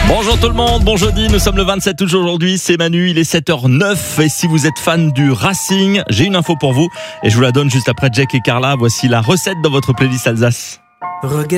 Bonjour tout le monde, bon jeudi, nous sommes le 27 août aujourd'hui, c'est Manu, il est 7h09 et si vous êtes fan du Racing, j'ai une info pour vous et je vous la donne juste après Jack et Carla. Voici la recette dans votre playlist Alsace. Regarde.